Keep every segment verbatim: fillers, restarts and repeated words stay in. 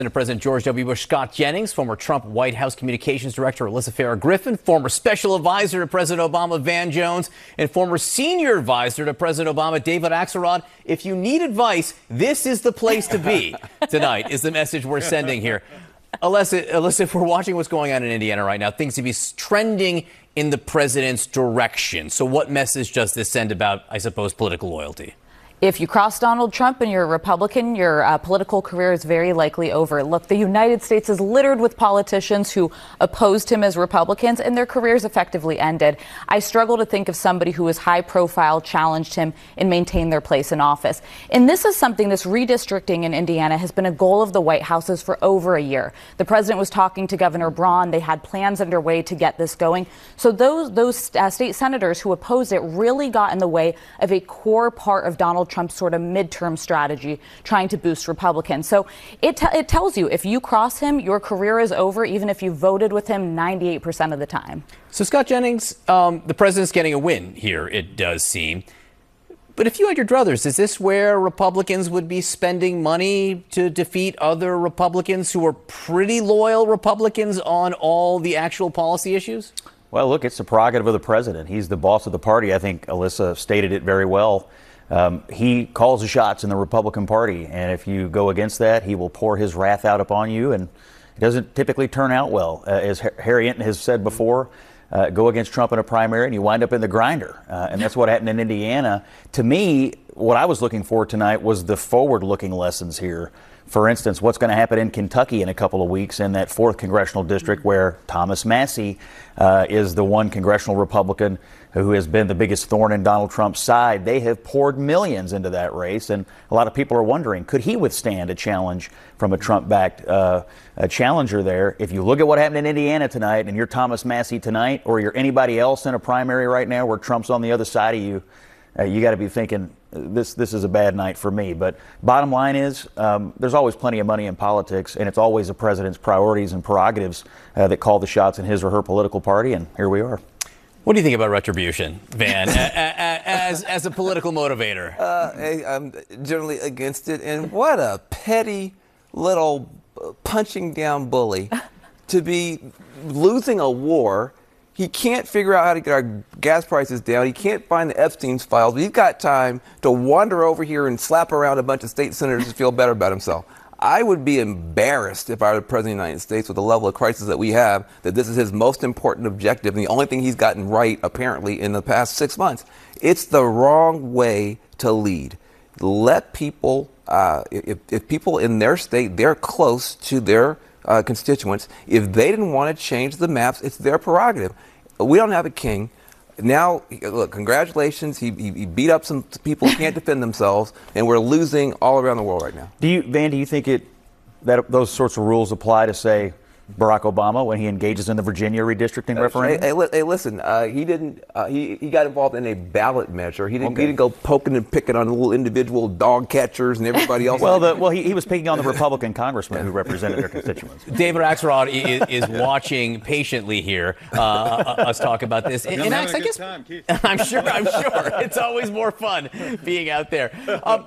President George W. Bush, Scott Jennings, former Trump White House Communications Director Alyssa Farah Griffin, former Special Advisor to President Obama Van Jones, and former Senior Advisor to President Obama David Axelrod. If you need advice, this is the place to be tonight, is the message we're sending here. Alyssa, Alyssa, if we're watching what's going on in Indiana right now, things seem to be trending in the president's direction. So what message does this send about, I suppose, political loyalty? If you cross Donald Trump and you're a Republican, your uh, political career is very likely over. Look, the United States is littered with politicians who opposed him as Republicans, and their careers effectively ended. I struggle to think of somebody who is high profile, challenged him, and maintained their place in office. And this is something, this redistricting in Indiana has been a goal of the White House's for over a year. The president was talking to Governor Braun. They had plans underway to get this going. So those, those uh, state senators who opposed it really got in the way of a core part of Donald Trump's sort of midterm strategy, trying to boost Republicans. So it, t- it tells you if you cross him, your career is over, even if you voted with him ninety-eight percent of the time. So, Scott Jennings, um, the president's getting a win here, it does seem. But if you had your druthers, is this where Republicans would be spending money to defeat other Republicans who are pretty loyal Republicans on all the actual policy issues? Well, look, it's the prerogative of the president. He's the boss of the party. I think Alyssa stated it very well. Um, he calls the shots in the Republican Party, and if you go against that, he will pour his wrath out upon you, and it doesn't typically turn out well. Uh, as Harry Enten has said before, uh, go against Trump in a primary, and you wind up in the grinder, uh, and that's what happened in Indiana. To me, what I was looking for tonight was the forward-looking lessons here. For instance, what's going to happen in Kentucky in a couple of weeks in that fourth congressional district where Thomas Massie uh, is the one congressional Republican who has been the biggest thorn in Donald Trump's side. They have poured millions into that race, and a lot of people are wondering, could he withstand a challenge from a Trump-backed uh, a challenger there? If you look at what happened in Indiana tonight, and you're Thomas Massie tonight, or you're anybody else in a primary right now where Trump's on the other side of you, uh, you got to be thinking, this this is a bad night for me. But bottom line is, um, there's always plenty of money in politics, and it's always the president's priorities and prerogatives uh, that call the shots in his or her political party, and here we are. What do you think about retribution, Van, as as a political motivator? Uh, I'm generally against it, and what a petty little punching down bully to be losing a war. He can't figure out how to get our gas prices down. He can't find the Epstein's files. He's got time to wander over here and slap around a bunch of state senators to feel better about himself. I would be embarrassed if I were the president of the United States with the level of crisis that we have, that this is his most important objective and the only thing he's gotten right, apparently, in the past six months. It's the wrong way to lead. Let people, uh, if, if people in their state, they're close to their uh, constituents. If they didn't want to change the maps, it's their prerogative. We don't have a king. Now, look, congratulations. He, he, he beat up some people who can't defend themselves, and we're losing all around the world right now. Do you, Van, do you think it that those sorts of rules apply to, say, Barack Obama when he engages in the Virginia redistricting uh, referendum? Hey, hey, hey listen, uh, he didn't. Uh, he he got involved in a ballot measure. He didn't. Okay. He didn't go poking and picking on little individual dog catchers and everybody else. well, the, well, he, he was picking on the Republican congressmen who represented their constituents. David Axelrod is, is watching patiently here uh, us talk about this. And, and Ax, I guess time, I'm sure. I'm sure it's always more fun being out there. Um,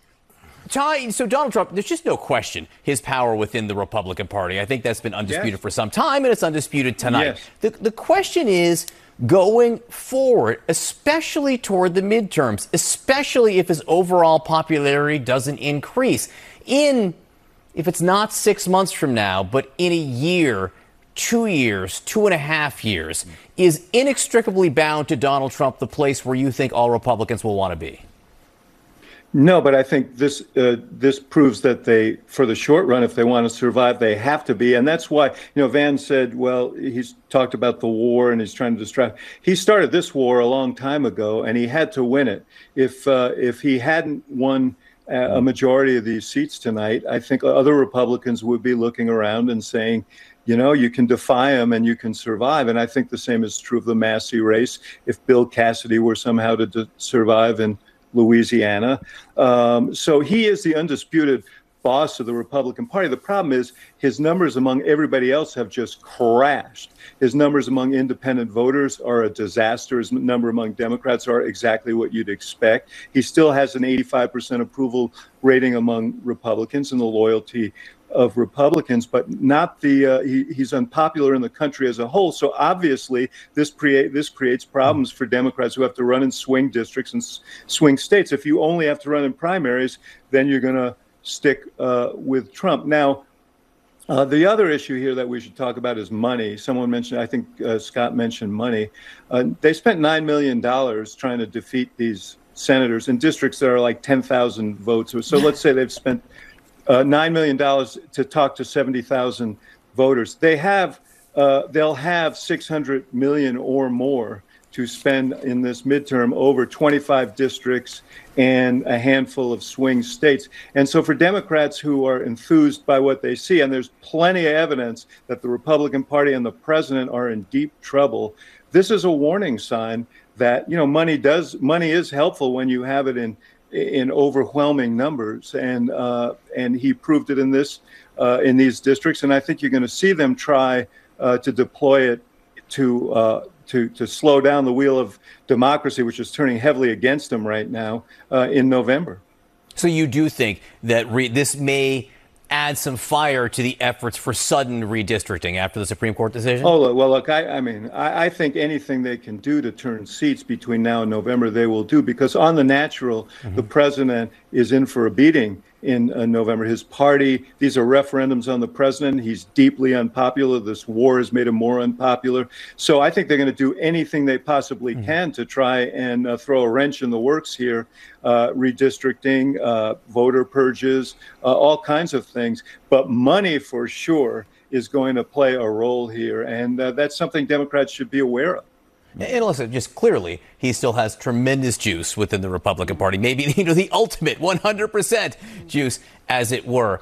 Ty, so Donald Trump, there's just no question his power within the Republican Party. I think that's been undisputed yes. for some time, and it's undisputed tonight. Yes. The, the question is, going forward, especially toward the midterms, especially if his overall popularity doesn't increase, in, if it's not six months from now, but in a year, two years, two and a half years, is inextricably bound to Donald Trump the place where you think all Republicans will want to be? No, but I think this uh, this proves that they, for the short run, if they want to survive, they have to be. And that's why, you know, Van said, well, he's talked about the war and he's trying to distract. He started this war a long time ago, and he had to win it. If uh, if he hadn't won a majority of these seats tonight, I think other Republicans would be looking around and saying, you know, you can defy him and you can survive. And I think the same is true of the Massie race. If Bill Cassidy were somehow to d- survive in Louisiana. Um, so he is the undisputed boss of the Republican Party. The problem is his numbers among everybody else have just crashed. His numbers among independent voters are a disaster. His number among Democrats are exactly what you'd expect. He still has an eighty-five percent approval rating among Republicans, and the loyalty of Republicans, but not the. Uh, he, he's unpopular in the country as a whole. So obviously, this create this creates problems for Democrats who have to run in swing districts and s- swing states. If you only have to run in primaries, then you're going to stick uh, with Trump. Now, uh, the other issue here that we should talk about is money. Someone mentioned, I think uh, Scott mentioned money. Uh, they spent nine million dollars trying to defeat these senators in districts that are like ten thousand votes. So let's say they've spent uh, nine million dollars to talk to seventy thousand voters. They have, uh, they'll have six hundred million dollars or more to spend in this midterm over twenty-five districts and a handful of swing states. And so for Democrats who are enthused by what they see, and there's plenty of evidence that the Republican Party and the president are in deep trouble, this is a warning sign that, you know, money does, money is helpful when you have it in in overwhelming numbers. And uh, and he proved it in this, uh, in these districts. And I think you're going to see them try uh, to deploy it to uh, to to slow down the wheel of democracy, which is turning heavily against them right now uh, in November. So you do think that re- this may add some fire to the efforts for sudden redistricting after the Supreme Court decision? Oh, well, look, I, I mean, I, I think anything they can do to turn seats between now and November, they will do, because on the natural, mm-hmm. the president is in for a beating in uh, November. His party, these are referendums on the president. He's deeply unpopular. This war has made him more unpopular. So I think they're going to do anything they possibly mm-hmm. can to try and uh, throw a wrench in the works here, uh, redistricting, uh, voter purges, uh, all kinds of things. But money for sure is going to play a role here. And uh, that's something Democrats should be aware of. And listen, just clearly, he still has tremendous juice within the Republican Party. Maybe, you know, the ultimate one hundred percent juice, as it were.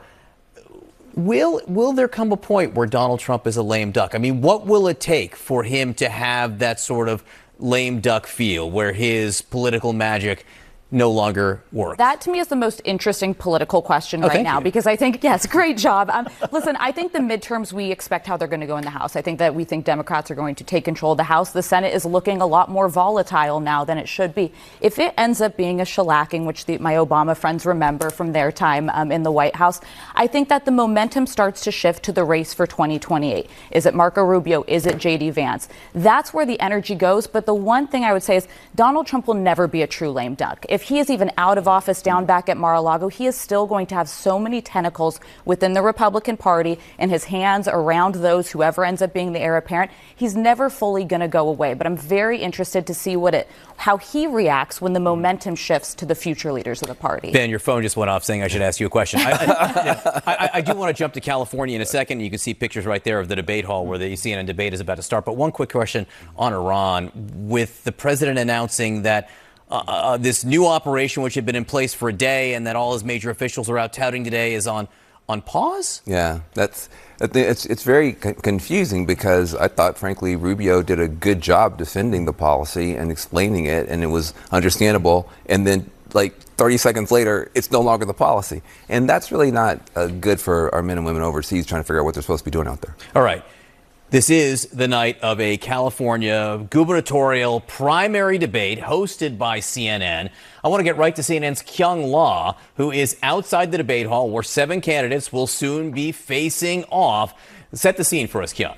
Will will there come a point where Donald Trump is a lame duck? I mean, what will it take for him to have that sort of lame duck feel where his political magic no longer works? That, to me, is the most interesting political question oh, right now, you. because I think, yes, great job. Um, listen, I think the midterms, we expect how they're going to go in the House. I think that we think Democrats are going to take control of the House. The Senate is looking a lot more volatile now than it should be. If it ends up being a shellacking, which the, my Obama friends remember from their time um, in the White House, I think that the momentum starts to shift to the race for twenty twenty-eight. Is it Marco Rubio? Is it J D Vance? That's where the energy goes. But the one thing I would say is Donald Trump will never be a true lame duck. If he is even out of office down back at Mar-a-Lago, he is still going to have so many tentacles within the Republican Party and his hands around those, whoever ends up being the heir apparent. He's never fully going to go away. But I'm very interested to see what it, how he reacts when the momentum shifts to the future leaders of the party. Ben, your phone just went off saying I should ask you a question. I, I, I, I do want to jump to California in a second. You can see pictures right there of the debate hall where the C N N debate is about to start. But one quick question on Iran. With the president announcing that Uh, uh, this new operation, which had been in place for a day and that all his major officials are out touting today, is on on pause? Yeah, that's it's it's very c- confusing because I thought, frankly, Rubio did a good job defending the policy and explaining it, and it was understandable. And then, like thirty seconds later, it's no longer the policy, and that's really not uh, good for our men and women overseas trying to figure out what they're supposed to be doing out there. All right. This is the night of a California gubernatorial primary debate hosted by C N N. I want to get right to C N N's Kyung Lah, who is outside the debate hall where seven candidates will soon be facing off. Set the scene for us, Kyung.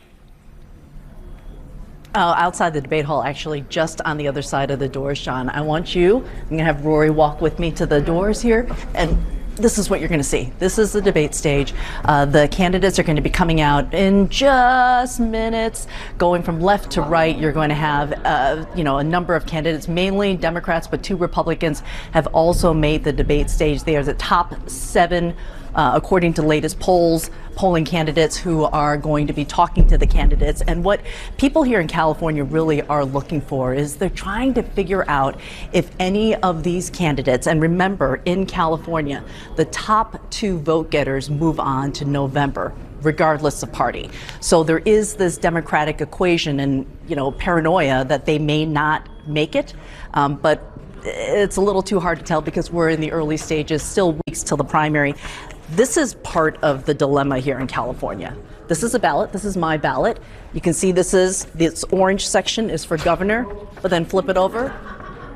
Uh, outside the debate hall, actually, just on the other side of the doors, John. I want you, I'm going to have Rory walk with me to the doors here, and this is what you're going to see. This is the debate stage. Uh, the candidates are going to be coming out in just minutes, going from left to right. You're going to have, uh, you know, a number of candidates, mainly Democrats, but two Republicans have also made the debate stage. They are the top seven, uh, according to latest polls, polling candidates who are going to be talking to the candidates. And what people here in California really are looking for is they're trying to figure out if any of these candidates, and remember, in California, the top two vote getters move on to November, regardless of party. So there is this Democratic equation and, you know, paranoia that they may not make it. Um, but it's a little too hard to tell because we're in the early stages, still weeks till the primary. This is part of the dilemma here in California. This is a ballot. This is my ballot. You can see this is, this orange section is for governor, but then flip it over.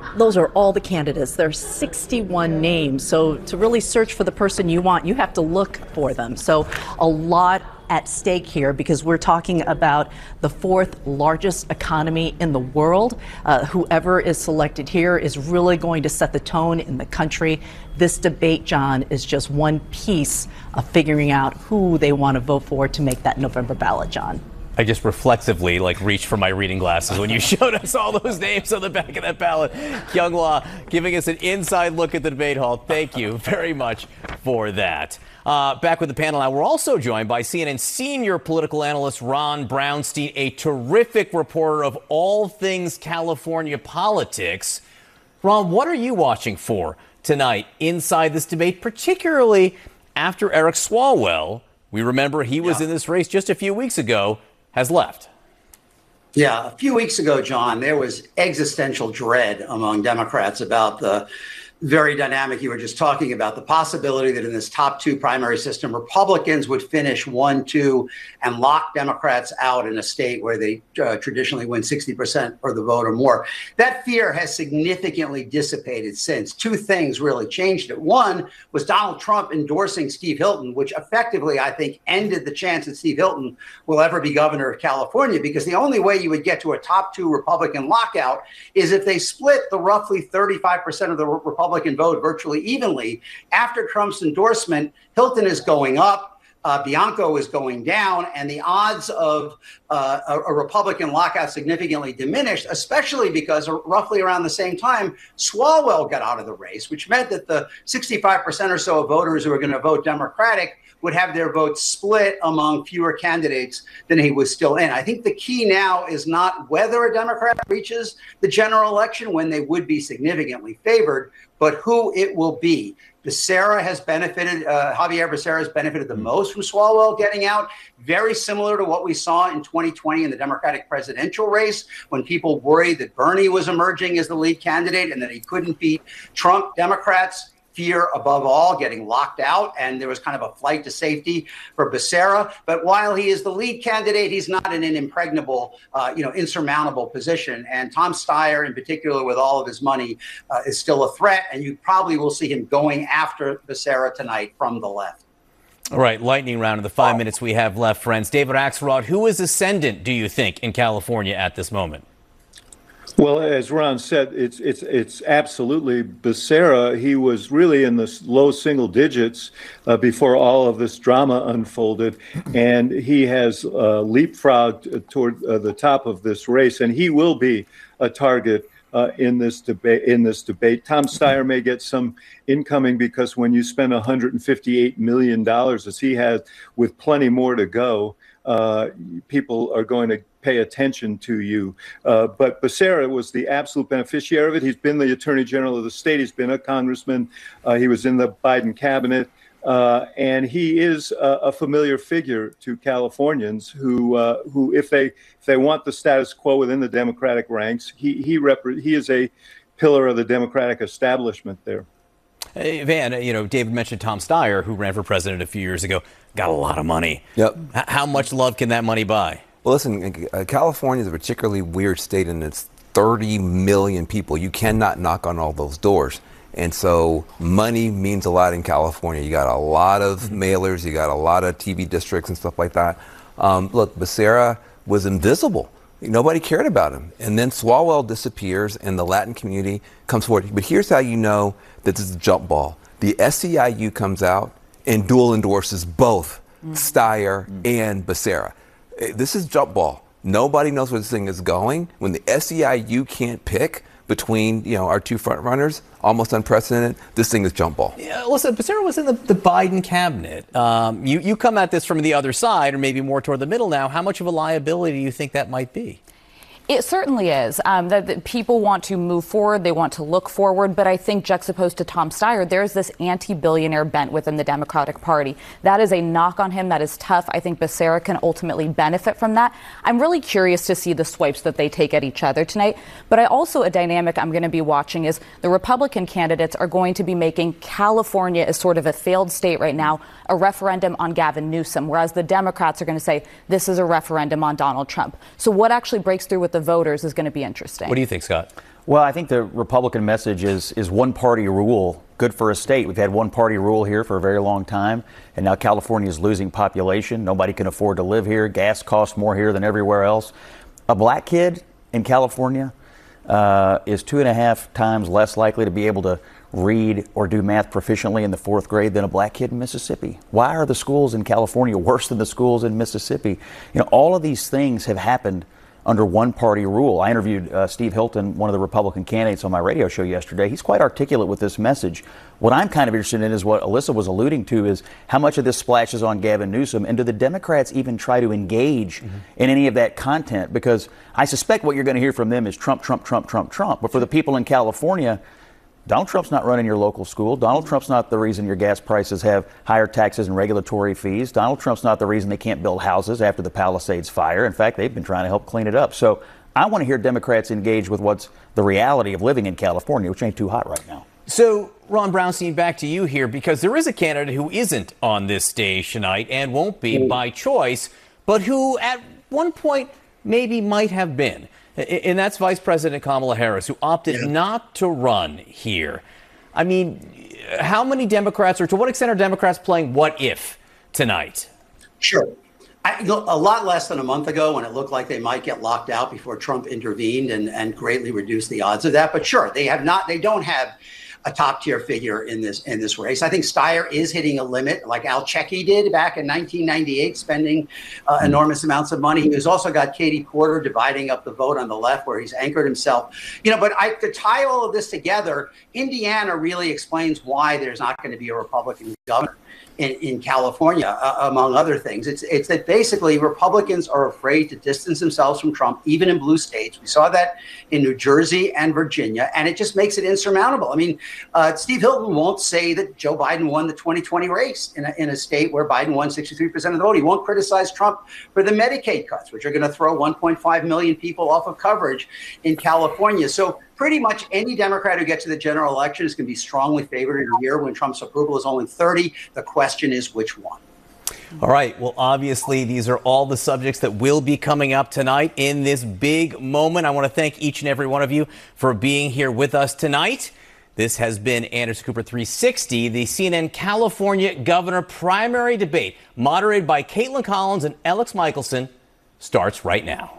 those are all the candidates. There are sixty-one names. So to really search for the person you want, you have to look for them. So a lot at stake here, because we're talking about the fourth largest economy in the world. Uh, whoever is selected here is really going to set the tone in the country. This debate, John, is just one piece of figuring out who they want to vote for to make that November ballot, John. I just reflexively like reached for my reading glasses when you showed us all those names on the back of that ballot. Kyung Wha giving us an inside look at the debate hall. Thank you very much for that. Uh, back with the panel now. We're also joined by C N N senior political analyst Ron Brownstein, a terrific reporter of all things California politics. Ron, what are you watching for tonight inside this debate, particularly after Eric Swalwell, we remember he was yeah. in this race just a few weeks ago, has left? Yeah, a few weeks ago, John, there was existential dread among Democrats about the very dynamic you were just talking about, the possibility that in this top two primary system, Republicans would finish one, two, and lock Democrats out in a state where they uh, traditionally win sixty percent of the vote or more. That fear has significantly dissipated since. Two things really changed it. One was Donald Trump endorsing Steve Hilton, which effectively, I think, ended the chance that Steve Hilton will ever be governor of California, because the only way you would get to a top two Republican lockout is if they split the roughly thirty-five percent of the Republican Republican vote virtually evenly. After Trump's endorsement, Hilton is going up, uh, Bianco is going down, and the odds of uh, a, a Republican lockout significantly diminished, especially because roughly around the same time, Swalwell got out of the race, which meant that the sixty-five percent or so of voters who are going to vote Democratic would have their votes split among fewer candidates than he was still in. I think the key now is not whether a Democrat reaches the general election, when they would be significantly favored, but who it will be. Becerra has benefited, uh, Javier Becerra has benefited the most from Swalwell getting out, very similar to what we saw in twenty twenty in the Democratic presidential race, when people worried that Bernie was emerging as the lead candidate and that he couldn't beat Trump. Democrats fear above all getting locked out, and there was kind of a flight to safety for Becerra. But while he is the lead candidate, he's not in an impregnable, uh, you know, insurmountable position. And Tom Steyer, in particular, with all of his money, uh, is still a threat. And you probably will see him going after Becerra tonight from the left. All right, lightning round in the five minutes we have left, friends. David Axelrod, who is ascendant, do you think, in California at this moment? Well, as Ron said, it's it's it's absolutely Becerra. He was really in the low single digits uh, before all of this drama unfolded, and he has uh, leapfrogged toward uh, the top of this race, and he will be a target uh, in this debate. In this debate, Tom Steyer may get some incoming, because when you spend one hundred fifty-eight million dollars, as he has, with plenty more to go, uh, people are going to pay attention to you. Uh, but Becerra was the absolute beneficiary of it. He's been the attorney general of the state. He's been a congressman. Uh, he was in the Biden cabinet. Uh, and he is a, a familiar figure to Californians who, uh, who, if they if they want the status quo within the Democratic ranks, he he rep- he is a pillar of the Democratic establishment there. Hey, Van, you know, David mentioned Tom Steyer, who ran for president a few years ago, got a lot of money. Yep. H- how much love can that money buy? Well, listen, uh, California is a particularly weird state, and it's thirty million people. You cannot knock on all those doors. And so money means a lot in California. You got a lot of mailers, you got a lot of T V districts and stuff like that. Um, look, Becerra was invisible. Nobody cared about him. And then Swalwell disappears and the Latin community comes forward. But here's how you know that this is a jump ball. The S E I U comes out and dual endorses both mm. Steyer mm. and Becerra. This is jump ball. Nobody knows where this thing is going. When the S E I U can't pick between, you know, our two front runners, almost unprecedented, this thing is jump ball. Yeah, listen, Becerra was in the, the Biden cabinet. Um, you, you come at this from the other side, or maybe more toward the middle now. How much of a liability do you think that might be? It certainly is. Um, that, that people want to move forward. They want to look forward. But I think juxtaposed to Tom Steyer, there's this anti-billionaire bent within the Democratic Party. That is a knock on him. That is tough. I think Becerra can ultimately benefit from that. I'm really curious to see the swipes that they take at each other tonight. But I also, a dynamic I'm going to be watching is the Republican candidates are going to be making California as sort of a failed state right now, a referendum on Gavin Newsom, whereas the Democrats are going to say this is a referendum on Donald Trump. So what actually breaks through with the voters is going to be interesting. What do you think, Scott? Well, I think the Republican message is is one party rule good for a state. We've had one party rule here for a very long time, and now California is losing population. Nobody can afford to live here. Gas costs more here than everywhere else. A black kid in California uh, is two and a half times less likely to be able to read or do math proficiently in the fourth grade than a black kid in Mississippi. Why are the schools in California worse than the schools in Mississippi? You know, all of these things have happened under one party rule. I interviewed uh, Steve Hilton, one of the Republican candidates, on my radio show yesterday. He's quite articulate with this message. What I'm kind of interested in is what Alyssa was alluding to, is how much of this splashes on Gavin Newsom, and do the Democrats even try to engage mm-hmm. in any of that content? Because I suspect what you're going to hear from them is Trump, Trump, Trump, Trump, Trump. But for the people in California, Donald Trump's not running your local school. Donald Trump's not the reason your gas prices have higher taxes and regulatory fees. Donald Trump's not the reason they can't build houses after the Palisades fire. In fact, they've been trying to help clean it up. So I want to hear Democrats engage with what's the reality of living in California, which ain't too hot right now. So, Ron Brownstein, back to you here, because there is a candidate who isn't on this stage tonight and won't be by choice, but who at one point maybe might have been. And that's Vice President Kamala Harris, who opted yeah. not to run here. I mean, how many Democrats, or to what extent are Democrats playing what if tonight? Sure. I, a lot less than a month ago, when it looked like they might get locked out before Trump intervened and, and greatly reduced the odds of that. But sure, they have not, they don't have a top tier figure in this in this race. I think Steyer is hitting a limit, like Al Checky did back in nineteen ninety-eight, spending uh, enormous amounts of money. He's also got Katie Porter dividing up the vote on the left, where he's anchored himself. You know, but I, to tie all of this together, Indiana really explains why there's not going to be a Republican governor in, in California, uh, among other things. It's it's that basically Republicans are afraid to distance themselves from Trump, even in blue states. We saw that in New Jersey and Virginia, and it just makes it insurmountable. I mean, uh, Steve Hilton won't say that Joe Biden won the twenty twenty race in a, in a state where Biden won sixty-three percent of the vote. He won't criticize Trump for the Medicaid cuts, which are going to throw one point five million people off of coverage in California. So pretty much any Democrat who gets to the general election is going to be strongly favored in a year when Trump's approval is only thirty. The question is which one. All right. Well, obviously, these are all the subjects that will be coming up tonight in this big moment. I want to thank each and every one of you for being here with us tonight. This has been Anderson Cooper three sixty, the C N N California governor primary debate, moderated by Caitlin Collins and Alex Michelson, starts right now.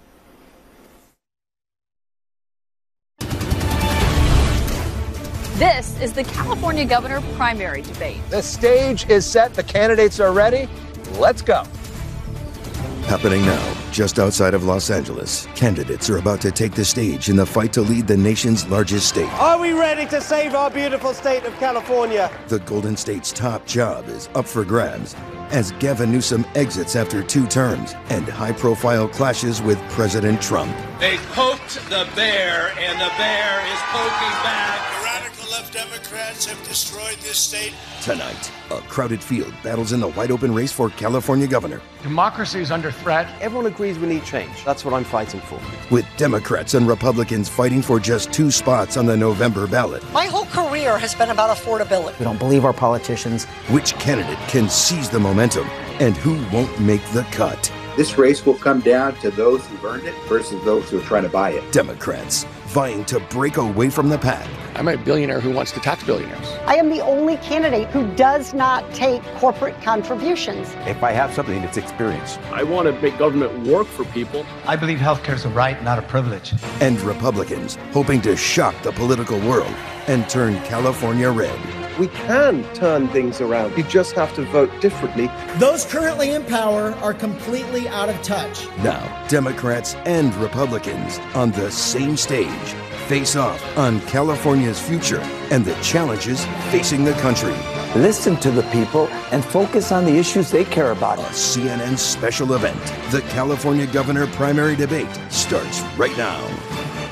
This is the California governor primary debate. The stage is set. The candidates are ready. Let's go. Happening now, just outside of Los Angeles, candidates are about to take the stage in the fight to lead the nation's largest state. Are we ready to save our beautiful state of California? The Golden State's top job is up for grabs as Gavin Newsom exits after two terms and high-profile clashes with President Trump. They poked the bear, and the bear is poking back. The radical left Democrats have destroyed this state. Tonight, a crowded field battles in the wide-open race for California governor. Democracy is under threat. Everyone agrees we need change. That's what I'm fighting for. With Democrats and Republicans fighting for just two spots on the November ballot. My whole career has been about affordability. We don't believe our politicians. Which candidate can seize the momentum and who won't make the cut? This race will come down to those who've earned it versus those who are trying to buy it. Democrats vying to break away from the pack. I'm a billionaire who wants to tax billionaires. I am the only candidate who does not take corporate contributions. If I have something, it's experience. I want to make government work for people. I believe healthcare is a right, not a privilege. And Republicans hoping to shock the political world and turn California red. We can turn things around. You just have to vote differently. Those currently in power are completely out of touch. Now, Democrats and Republicans on the same stage face off on California's future and the challenges facing the country. Listen to the people and focus on the issues they care about. A C N N special event, the California Governor Primary Debate, starts right now.